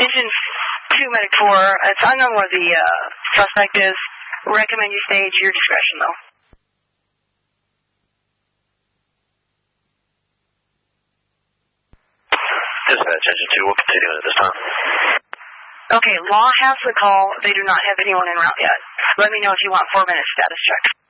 Engine 2, Medic 4. It's unknown where the suspect is. Recommend you stay to your discretion, though. Dispatch, Engine 2, we'll continue at this time. Okay, Law has the call. They do not have anyone en route yet. Let me know if you want 4 minutes status check.